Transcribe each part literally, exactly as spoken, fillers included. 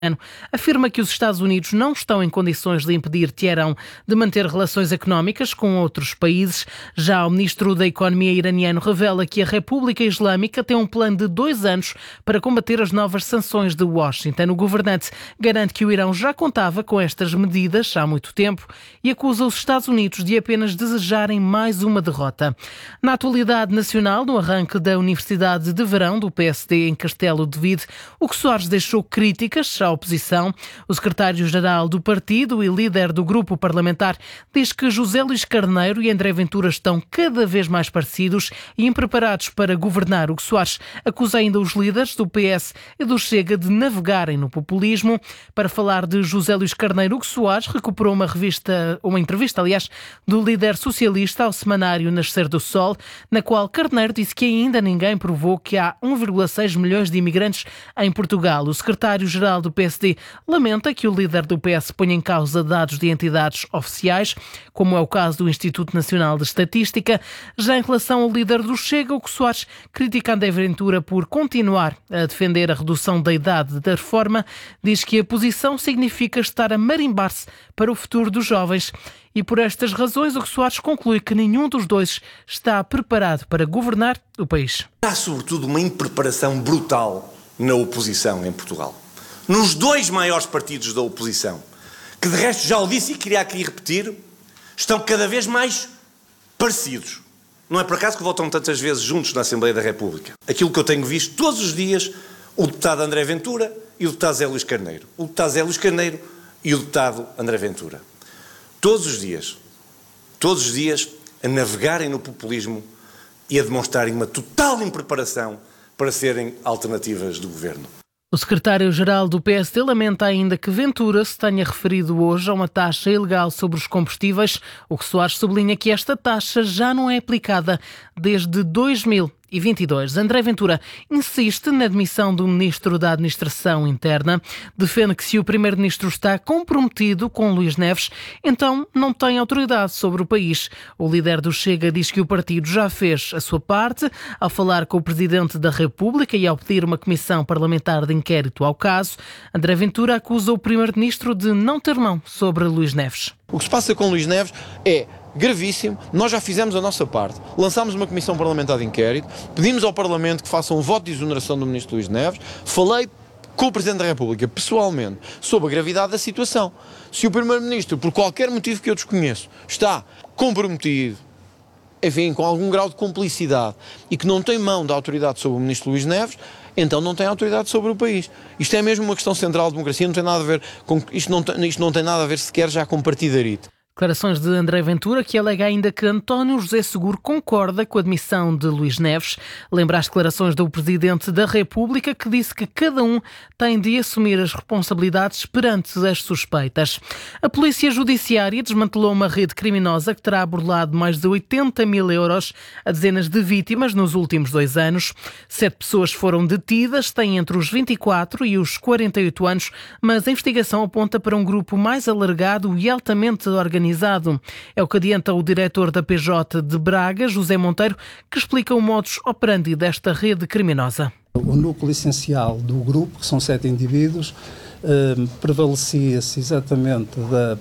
afirma que os Estados Unidos não estão em condições de impedir Teherão de manter relações económicas com outros países. Já o ministro da Economia iraniano revela que a República Islâmica tem um plano de dois anos para combater as novas sanções de Washington. O governante garante que o Irão já contava com estas medidas há muito tempo e acusa os Estados Unidos de apenas desejarem mais uma derrota. Na atualidade nacional, no arranque da Universidade de Verão do P S D em Castelo de Vide, Hugo Soares deixou críticas à oposição. O secretário-geral do partido e líder do grupo parlamentar diz que José Luís Carneiro e André Ventura estão cada vez mais parecidos e impreparados para governar. Hugo Soares acusa ainda os líderes do P S e do Chega de navegarem no populismo. Para falar de José Luís Carneiro, Hugo Soares recuperou uma revista, uma entrevista, aliás, do líder socialista ao semanário Nascer do Sol, na qual Carneiro disse que ainda ninguém provou que há um vírgula seis milhões de imigrantes em Portugal. O secretário-geral do P S D lamenta que o líder do P S ponha em causa dados de entidades oficiais, como é o caso do Instituto Nacional de Estatística. Já em relação ao líder do Chega, Hugo Soares critica André Ventura por continuar a defender a redução da idade da reforma. Diz que a posição significa estar a marimbar-se para o futuro dos jovens. E por estas razões, Hugo Soares conclui que nenhum dos dois está preparado para governar o país. Há, sobretudo, uma impreparação brutal na oposição em Portugal. Nos dois maiores partidos da oposição, que de resto já o disse e queria aqui repetir, estão cada vez mais parecidos. Não é por acaso que votam tantas vezes juntos na Assembleia da República. Aquilo que eu tenho visto todos os dias, o deputado André Ventura e o deputado Zé Luís Carneiro. O deputado Zé Luís Carneiro e o deputado André Ventura. Todos os dias, todos os dias, a navegarem no populismo e a demonstrarem uma total impreparação para serem alternativas do governo. O secretário-geral do P S D lamenta ainda que Ventura se tenha referido hoje a uma taxa ilegal sobre os combustíveis. O que Soares sublinha que esta taxa já não é aplicada desde dois mil e vinte e dois. André Ventura insiste na admissão do ministro da Administração Interna. Defende que se o primeiro-ministro está comprometido com Luís Neves, então não tem autoridade sobre o país. O líder do Chega diz que o partido já fez a sua parte ao falar com o Presidente da República e ao pedir uma comissão parlamentar de inquérito ao caso. André Ventura acusa o primeiro-ministro de não ter mão sobre Luís Neves. O que se passa com Luís Neves é gravíssimo. Nós já fizemos a nossa parte. Lançámos uma comissão parlamentar de inquérito, pedimos ao Parlamento que faça um voto de exoneração do ministro Luís Neves, falei com o Presidente da República, pessoalmente, sobre a gravidade da situação. Se o Primeiro-Ministro, por qualquer motivo que eu desconheço, está comprometido, enfim, com algum grau de complicidade e que não tem mão da autoridade sobre o ministro Luís Neves, então não tem autoridade sobre o país. Isto é mesmo uma questão central da democracia, não tem nada a ver com, isto, não tem, isto não tem nada a ver sequer já com partidarite. Declarações de André Ventura, que alega ainda que António José Seguro concorda com a admissão de Luís Neves. Lembra as declarações do Presidente da República, que disse que cada um tem de assumir as responsabilidades perante as suspeitas. A Polícia Judiciária desmantelou uma rede criminosa que terá burlado mais de oitenta mil euros a dezenas de vítimas nos últimos dois anos. Sete pessoas foram detidas, têm entre os vinte e quatro e os quarenta e oito anos, mas a investigação aponta para um grupo mais alargado e altamente organizado. É o que adianta o diretor da P J de Braga, José Monteiro, que explica o modus operandi desta rede criminosa. O núcleo essencial do grupo, que são sete indivíduos, eh, prevalecia-se exatamente da,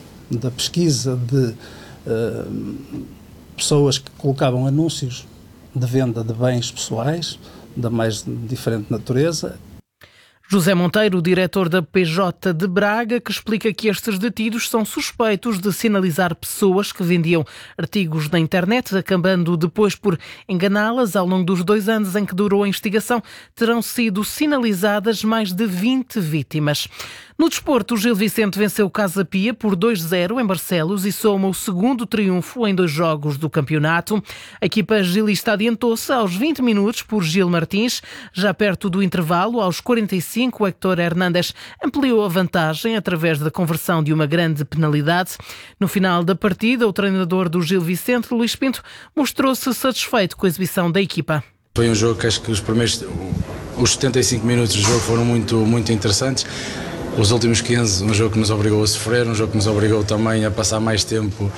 da pesquisa de eh, pessoas que colocavam anúncios de venda de bens pessoais, da mais diferente natureza. José Monteiro, diretor da P J de Braga, que explica que estes detidos são suspeitos de sinalizar pessoas que vendiam artigos na internet, acabando depois por enganá-las. Ao longo dos dois anos em que durou a investigação, terão sido sinalizadas mais de vinte vítimas. No desporto, o Gil Vicente venceu o Casa Pia por dois a zero em Barcelos e soma o segundo triunfo em dois jogos do campeonato. A equipa gilista adiantou-se aos vinte minutos por Gil Martins. Já perto do intervalo, aos quarenta e cinco, o Héctor Hernández ampliou a vantagem através da conversão de uma grande penalidade. No final da partida, o treinador do Gil Vicente, Luís Pinto, mostrou-se satisfeito com a exibição da equipa. Foi um jogo que acho que os primeiros os setenta e cinco minutos do jogo foram muito, muito interessantes. Os últimos quinze, um jogo que nos obrigou a sofrer, um jogo que nos obrigou também a passar mais tempo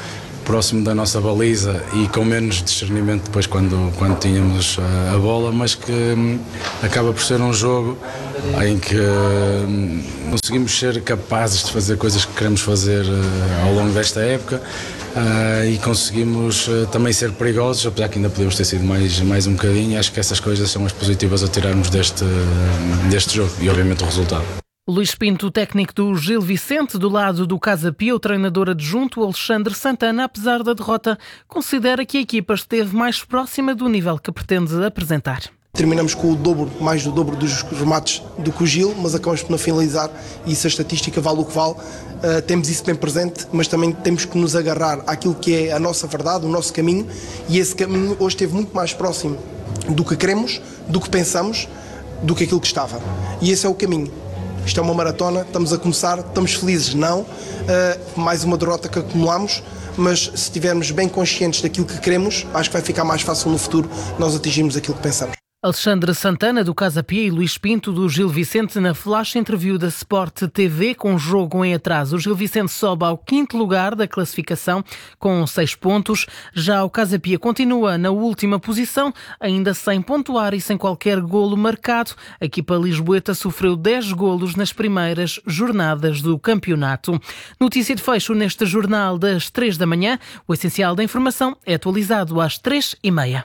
próximo da nossa baliza e com menos discernimento depois quando, quando tínhamos a, a bola, mas que hum, acaba por ser um jogo em que hum, conseguimos ser capazes de fazer coisas que queremos fazer uh, ao longo desta época. Uh, e conseguimos uh, também ser perigosos, apesar que ainda podemos ter sido mais, mais um bocadinho. Acho que essas coisas são as positivas a tirarmos deste, uh, deste jogo e obviamente o resultado. Luís Pinto, técnico do Gil Vicente, do lado do Casa Pia, o treinador adjunto Alexandre Santana, apesar da derrota, considera que a equipa esteve mais próxima do nível que pretende apresentar. Terminamos com o dobro, mais do dobro dos remates do que o Gil, mas acabamos por não finalizar e isso a estatística vale o que vale. Uh, temos isso bem presente, mas também temos que nos agarrar àquilo que é a nossa verdade, o nosso caminho, e esse caminho hoje esteve muito mais próximo do que queremos, do que pensamos, do que aquilo que estava. E esse é o caminho. Isto é uma maratona, estamos a começar, estamos felizes, não. Uh, mais uma derrota que acumulamos, mas se estivermos bem conscientes daquilo que queremos, acho que vai ficar mais fácil no futuro nós atingirmos aquilo que pensamos. Alexandre Santana, do Casa Pia, e Luís Pinto, do Gil Vicente, na flash interview da Sport T V, com jogo em atraso. O Gil Vicente sobe ao quinto lugar da classificação, com seis pontos. Já o Casa Pia continua na última posição, ainda sem pontuar e sem qualquer golo marcado. A equipa lisboeta sofreu dez golos nas primeiras jornadas do campeonato. Notícia de fecho neste jornal das três da manhã. O essencial da informação é atualizado às três e meia.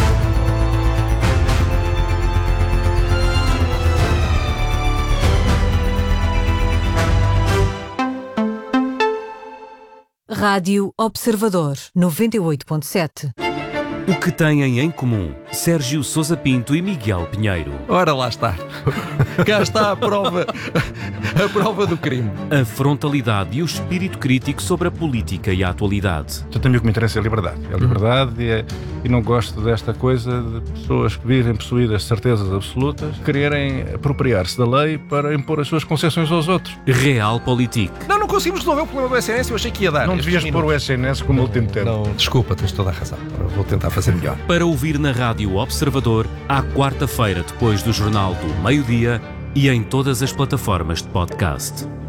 Rádio Observador, noventa e oito ponto sete. O que têm em comum Sérgio Sousa Pinto e Miguel Pinheiro? Ora, lá está. Cá está a prova, a prova do crime. A frontalidade e o espírito crítico sobre a política e a atualidade. Eu tenho o que me interessa é a liberdade. É a liberdade e, é, e não gosto desta coisa de pessoas que vivem possuídas de certezas absolutas, quererem apropriar-se da lei para impor as suas concessões aos outros. Realpolitik. Não, não conseguimos resolver o problema do S N S, eu achei que ia dar. Não devias pôr o S N S como último tempo. Não, desculpa, tens toda a razão. Eu vou tentar fazer melhor. Para ouvir na Rádio Observador, à quarta-feira, depois do Jornal do Meio-Dia e em todas as plataformas de podcast.